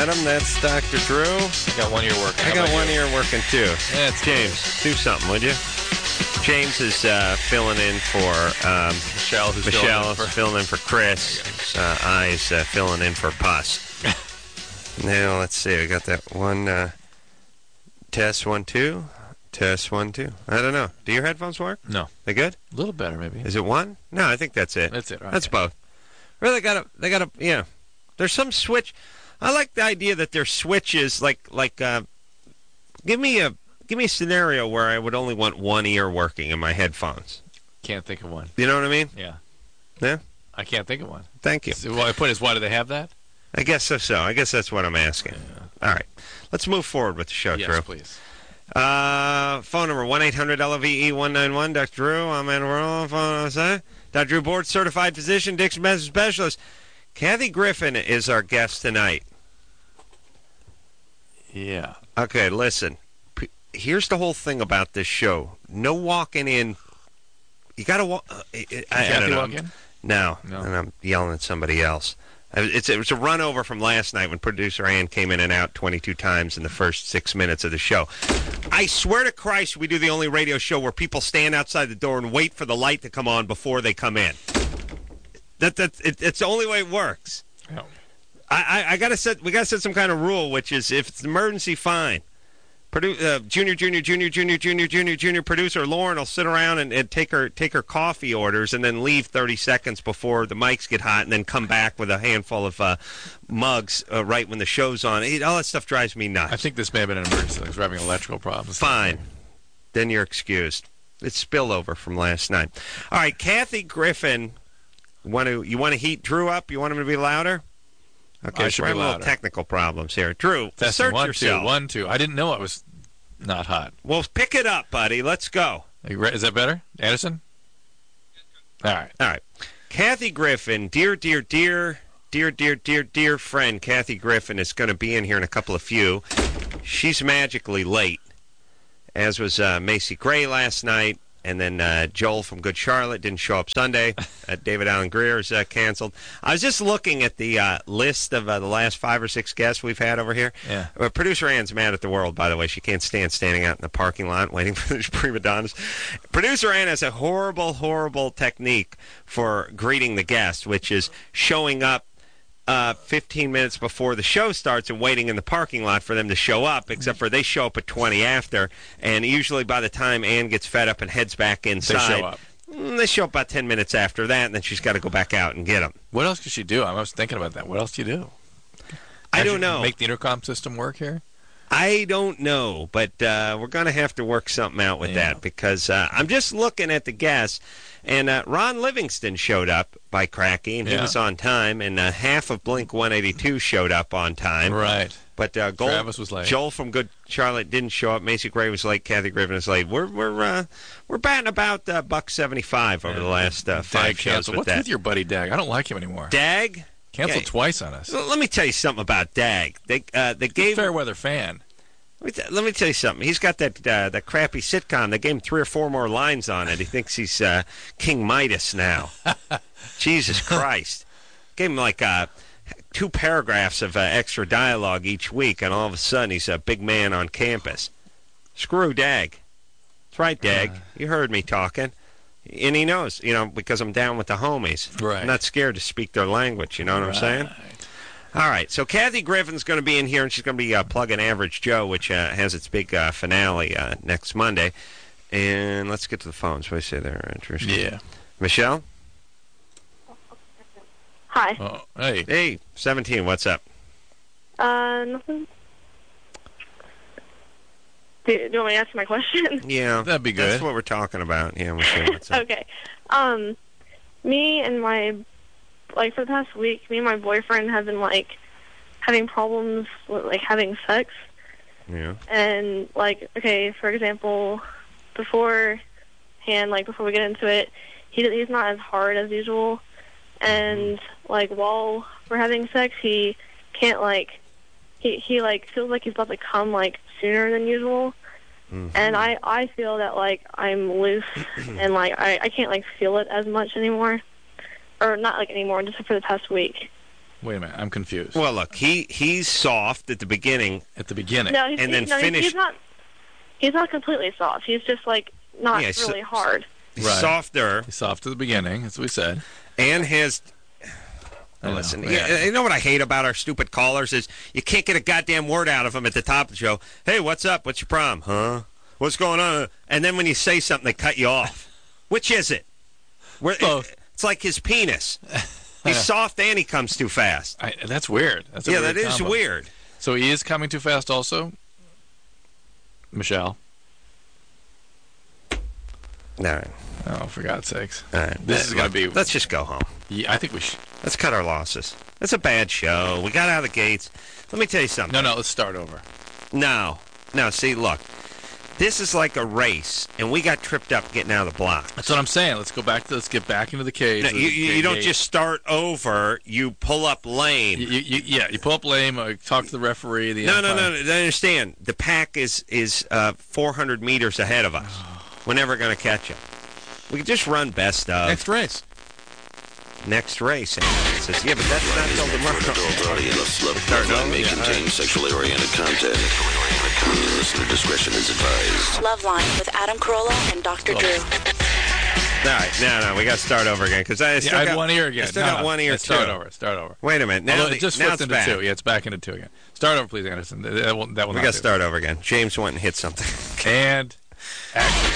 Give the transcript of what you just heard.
Adam. That's Dr. Drew. I got 1 year working. I got 1 year working, too. That's James, do something, would you? James is filling in for Michelle, who's filling in for Chris. I is filling in for Puss. Now, let's see. We got that one. Test 1 2. Test 1 2. I don't know. Do your headphones work? No. They good? A little better, maybe. Is it one? No, I think that's it. That's it. Right. That's both. Really they got to. There's some switch. I like the idea that there's switches. Give me a scenario where I would only want one ear working in my headphones. Can't think of one. You know what I mean? Yeah. Yeah. I can't think of one. Thank you. So what I put is, why do they have that? I guess so. I guess that's what I'm asking. Yeah. All right. Let's move forward with the show, Yes, Drew. please. Phone number 1-800-LOVE-191. Dr. Drew, I'm in the world. Dr. Drew, board certified physician, Dixon Medicine specialist. Kathy Griffin is our guest tonight. Yeah. Okay, listen. Here's the whole thing about this show. No walking in. You got to walk. I don't know. Walk in? No. And I'm yelling at somebody else. It was a run over from last night when producer Ann came in and out 22 times in the first 6 minutes of the show. I swear to Christ, we do the only radio show where people stand outside the door and wait for the light to come on before they come in. It's the only way it works. Oh. We gotta set some kind of rule, which is if it's an emergency, fine. Junior producer Lauren will sit around and take her coffee orders and then leave 30 seconds before the mics get hot and then come back with a handful of mugs right when the show's on. All that stuff drives me nuts. I think this may have been an emergency. I was having electrical problems. Fine. Then you're excused. It's spillover from last night. All right, Kathy Griffin. You want to heat Drew up? You want him to be louder? Okay, so we're having little technical problems here. Drew, assert yourself. 1 2 1 2. I didn't know it was not hot. Well, pick it up, buddy. Let's go. Is that better, Anderson? All right. Kathy Griffin, dear friend Kathy Griffin is going to be in here in a couple of few. She's magically late, as was Macy Gray last night. And then Joel from Good Charlotte didn't show up Sunday. David Allen Greer is canceled. I was just looking at the list of the last 5 or 6 guests we've had over here. Yeah. Producer Ann's mad at the world, by the way. She can't stand standing out in the parking lot waiting for the prima donnas. Producer Ann has a horrible, horrible technique for greeting the guest, which is showing up 15 minutes before the show starts and waiting in the parking lot for them to show up, except for they show up at 20 after, and usually by the time Ann gets fed up and heads back inside, they show up about 10 minutes after that, and then she's got to go back out and get them. What else could she do? I was thinking about that. What else do you do? I don't know. Make the intercom system work here? I don't know, but we're going to have to work something out with that, because I'm just looking at the guests, and Ron Livingston showed up by Cracky, and he was on time, and half of Blink 182 showed up on time. Right. But Travis was late. Joel from Good Charlotte didn't show up. Macy Gray was late. Kathy Griffin is late. We're batting about $1.75 over the last 5 shows with What's with your buddy Dag? I don't like him anymore. Dag? Canceled twice on us. Let me tell you something about Dag. They gave fair weather fan. Let me tell you something. He's got that crappy sitcom. They gave him 3 or 4 more lines on it. He thinks he's King Midas now. Jesus Christ. Gave him like 2 paragraphs of extra dialogue each week, and all of a sudden he's a big man on campus. Screw Dag. That's right, Dag. You heard me talking. And he knows, because I'm down with the homies. Right. I'm not scared to speak their language, you know what I'm saying? All right, so Kathy Griffin's going to be in here, and she's going to be plugging Average Joe, which has its big finale next Monday. And let's get to the phones. What do you say there, Trish? Yeah. Michelle? Hi. Oh, hey. Hey, 17, what's up? Nothing. Do you want me to answer my question? Yeah. That'd be good. That's what we're talking about. Yeah, Michelle, what's up? Okay. Me and for the past week, me and my boyfriend have been, having problems with, having sex. Yeah. And, okay, for example, before we get into it, he's not as hard as usual. And, while we're having sex, he can't, he feels like he's about to come, sooner than usual. Mm-hmm. And I feel that, I'm loose and, I can't, feel it as much anymore. Or not, anymore, just for the past week. Wait a minute. I'm confused. Well, look, he's soft at the beginning. At the beginning. No, finished. He's not completely soft. He's just like not Yeah, really hard. He's Right. softer He's soft at the beginning. That's what we said. and has. I know, Listen, yeah. you know what I hate about our stupid callers is you can't get a goddamn word out of them at the top of the show. Hey, what's up? What's your problem? Huh? What's going on? And then when you say something, they cut you off. Which is it? Both. It's like his penis. He's soft and he comes too fast. That's weird. That's a Yeah, weird that is combo. weird. So he is coming too fast also? Michelle? All right. Oh, for God's sakes. All right. This is going to be... Let's just go home. Yeah, I think we should... Let's cut our losses. It's a bad show. We got out of the gates. Let me tell you something. No, let's start over. No. See, look. This is like a race, and we got tripped up getting out of the block. That's what I'm saying. Let's get back into the cage. No, you don't just start over. You pull up lame. You pull up lame, talk to the referee. The No. umpire. I understand. The pack is 400 meters ahead of us. We're never going to catch them. We can just run best of. Next race. Next race. It says, yeah, but that's not till tomorrow. Adult audience. Love Loveline may contain sexually oriented content. Listener discretion is advised. Loveline with Adam Carolla and Dr. Drew. All right, no, we got to start over again because I still I got had one ear again. I still got one ear too. Start over. Wait a minute. Now Although it just now flipped it's into back. 2. Yeah, it's back into 2 again. Start over, please, Anderson. That will We not got to start over again. James went and hit something. And action.